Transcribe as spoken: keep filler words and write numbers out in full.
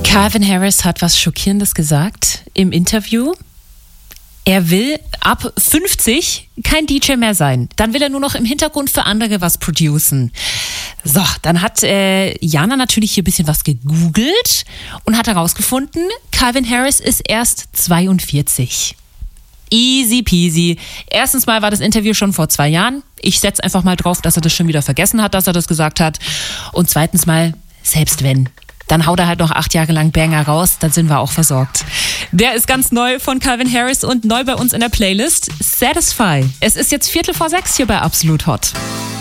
Calvin Harris hat was Schockierendes gesagt im Interview. Er will ab fünfzig kein D J mehr sein. Dann will er nur noch im Hintergrund für andere was producen. So, dann hat äh, Jana natürlich hier ein bisschen was gegoogelt und hat herausgefunden, Calvin Harris ist erst zweiundvierzig. Easy peasy. Erstens mal war das Interview schon vor zwei Jahren. Ich setze einfach mal drauf, dass er das schon wieder vergessen hat, dass er das gesagt hat. Und zweitens mal, selbst wenn, dann haut er halt noch acht Jahre lang Banger raus, dann sind wir auch versorgt. Der ist ganz neu von Calvin Harris und neu bei uns in der Playlist. Satisfy. Es ist jetzt Viertel vor sechs hier bei Absolut Hot.